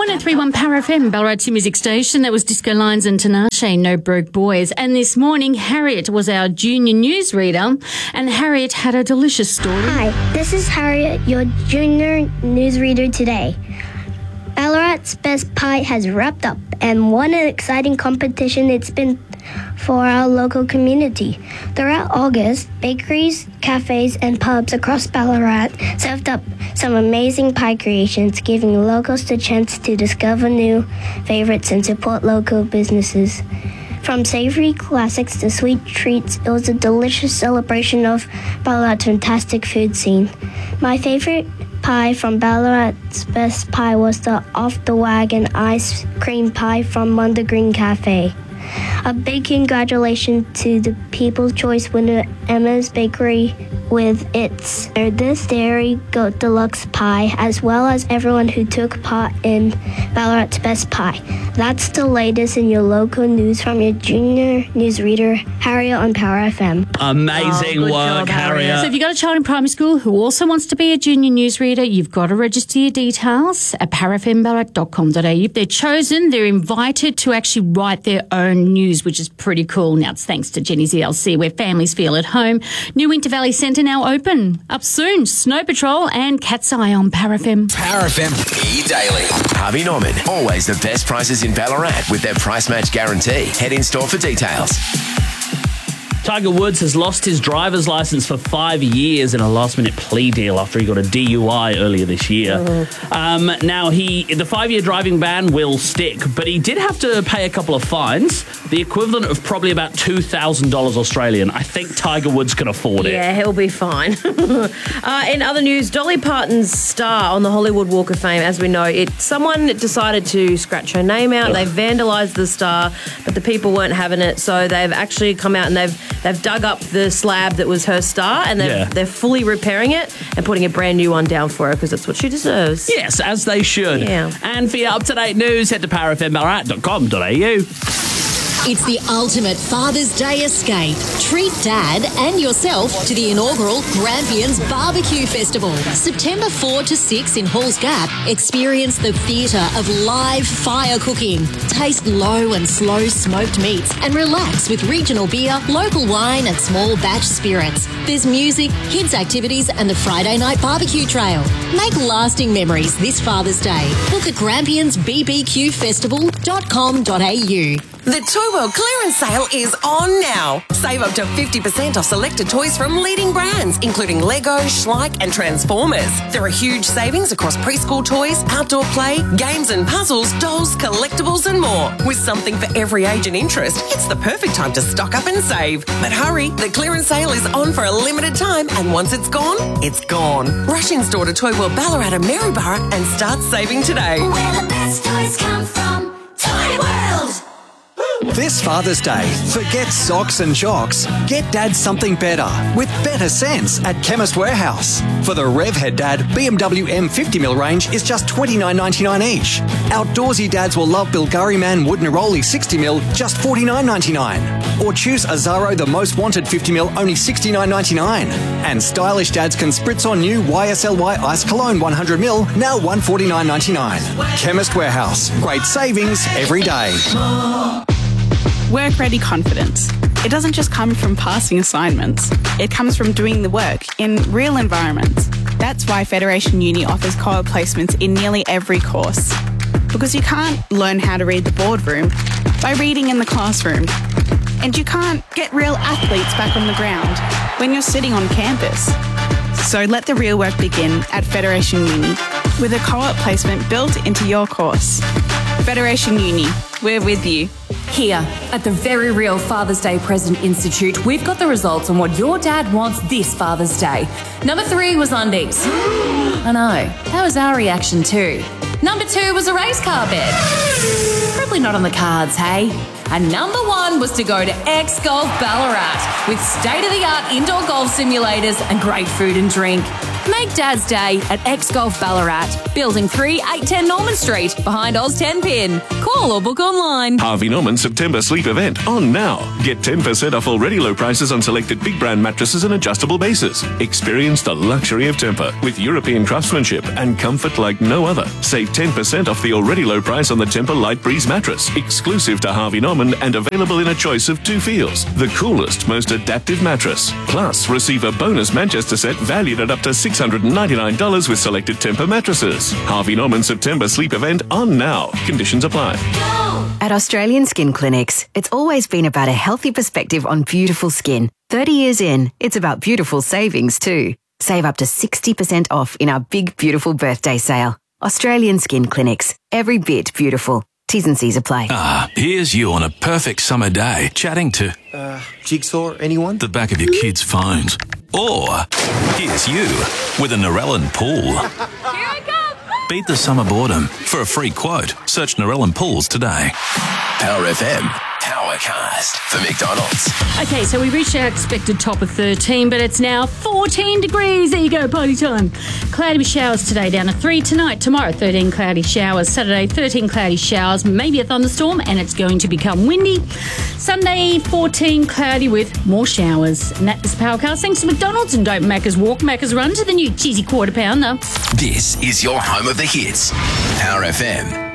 103.1 Power FM, Ballarat's music station. That was Disco Lines and Tinashe, No Broke Boys. And this morning, Harriet was our junior newsreader, and Harriet had a delicious story. Hi, this is Harriet, your junior newsreader today. Ballarat's Best Pie has wrapped up, and what an exciting competition it's been for our local community. Throughout August, bakeries, cafes, and pubs across Ballarat served up some amazing pie creations, giving locals the chance to discover new favorites and support local businesses. From savory classics to sweet treats, it was a delicious celebration of Ballarat's fantastic food scene. My favorite pie from Ballarat's Best Pie was the off-the-wagon ice cream pie from Munda Green Cafe. A big congratulations to the People's Choice winner Emma's Bakery with its This Dairy Goat Deluxe Pie, as well as everyone who took part in Ballarat's Best Pie. That's the latest in your local news from your junior newsreader, Harriet on Power FM. Amazing work, job, Harriet. So if you've got a child in primary school who also wants to be a junior newsreader, you've got to register your details at powerfmballarat.com.au. If they're chosen, they're invited to actually write their own news, which is pretty cool. Now, it's thanks to Jenny's ELC, where families feel at home. New Winter Valley Centre now open. Up soon, Snow Patrol and Cat's Eye on Power FM. Power FM E-Daily. Harvey Norman. Always the best prices in Ballarat with their price match guarantee. Head in store for details. Tiger Woods has lost his driver's license for 5 years in a last-minute plea deal after he got a DUI earlier this year. Now, the 5-year driving ban will stick, but he did have to pay a couple of fines, the equivalent of probably about $2,000 Australian. I think Tiger Woods can afford it. Yeah, he'll be fine. In other news, Dolly Parton's star on the Hollywood Walk of Fame, as we know, someone decided to scratch her name out. They vandalised the star, but the people weren't having it, so they've actually come out and they've dug up the slab that was her star, and they're fully repairing it and putting a brand new one down for her because that's what she deserves. Yes, as they should. Yeah. And for your up-to-date news, head to powerfmballarat.com.au. It's the ultimate Father's Day escape. Treat Dad and yourself to the inaugural Grampians Barbecue Festival. September 4 to 6 in Halls Gap. Experience the theatre of live fire cooking. Taste low and slow smoked meats and relax with regional beer, local wine and small batch spirits. There's music, kids' activities and the Friday night barbecue trail. Make lasting memories this Father's Day. Book at grampiansbbqfestival.com.au. The Toy World clearance sale is on now. Save up to 50% off selected toys from leading brands, including Lego, Schleich and Transformers. There are huge savings across preschool toys, outdoor play, games and puzzles, dolls, collectibles and more. With something for every age and interest, it's the perfect time to stock up and save. But hurry, the clearance sale is on for a limited time, and once it's gone, it's gone. Rush in store to Toy World Ballarat and Maryborough and start saving today. Where the best toys come from, Toy World! This Father's Day, forget socks and jocks. Get Dad something better with better sense at Chemist Warehouse. For the Revhead Dad BMW M50mm range is just $29.99 each. Outdoorsy dads will love Bilgari Man Wood Neroli 60mm, just $49.99. Or choose Azaro The Most Wanted 50mm, only $69.99. And stylish dads can spritz on new YSLY Ice Cologne 100ml, now $149.99. Chemist Warehouse. Great savings every day. Work-ready confidence. It doesn't just come from passing assignments. It comes from doing the work in real environments. That's why Federation Uni offers co-op placements in nearly every course. Because you can't learn how to read the boardroom by reading in the classroom. And you can't get real athletes back on the ground when you're sitting on campus. So let the real work begin at Federation Uni with a co-op placement built into your course. Federation Uni, we're with you. Here at the Very Real Father's Day Present Institute, we've got the results on what your dad wants this Father's Day. Number 3 was undies. I know, that was our reaction too. Number 2 was a race car bed. Probably not on the cards, hey? And number 1 was to go to X-Golf Ballarat with state-of-the-art indoor golf simulators and great food and drink. Make Dad's Day at X Golf Ballarat, Building 3, 810 Norman Street, behind Oz 10 Pin. Call or book online. Harvey Norman September sleep event on now. Get 10% off already low prices on selected big brand mattresses and adjustable bases. Experience the luxury of Tempur with European craftsmanship and comfort like no other. Save 10% off the already low price on the Tempur Light Breeze mattress, exclusive to Harvey Norman and available in a choice of 2 feels. The coolest, most adaptive mattress. Plus, receive a bonus Manchester set valued at up to $699 with selected Tempur mattresses. Harvey Norman September sleep event on now. Conditions apply. At Australian Skin Clinics, it's always been about a healthy perspective on beautiful skin. 30 years in, it's about beautiful savings too. Save up to 60% off in our big, beautiful birthday sale. Australian Skin Clinics. Every bit beautiful. T's and C's apply. Here's you on a perfect summer day, chatting to... Jigsaw, anyone? The back of your kids' phones. Or here's you with a Narellan pool. Here I come! Beat the summer boredom. For a free quote, search Narellan Pools today. Power FM, Powercast for McDonald's. Okay, so we reached our expected top of 13, but it's now 14 degrees. There you go, party time. Cloudy showers today, down to 3 tonight. Tomorrow, 13 cloudy showers. Saturday, 13 cloudy showers, maybe a thunderstorm, and it's going to become windy. Sunday, 14 cloudy with more showers. And that is Powercast. Thanks to McDonald's, and don't Macca's walk, Macca's run to the new cheesy quarter pounder. This is your home of the hits. Power FM.